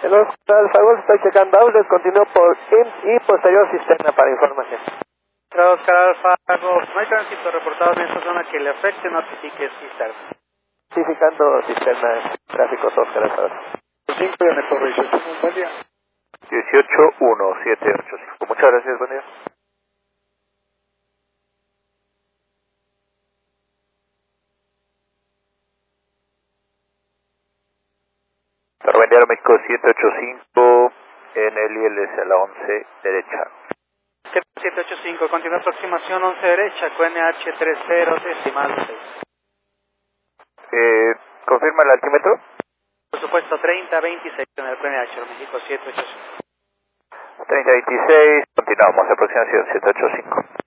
El Alfa Golf estoy checando outlet, continúo por IMSS y posterior cisterna para información. Oscar Alfa Golf, no hay tránsito reportado en esta zona que le afecte, notifique cisterna. Notificando cisterna, tráfico Oscar Alfa Golf. 5 de Neto, buen día. 18175. Muchas gracias, buen día. Tormendiano México 785 en el ILS a la 11 derecha. 785, continúa aproximación 11 derecha, QNH 30 decimal 6. ¿Confirma el altímetro? Por supuesto, 3026 en el QNH, México 785. 3026, continuamos, aproximación 785.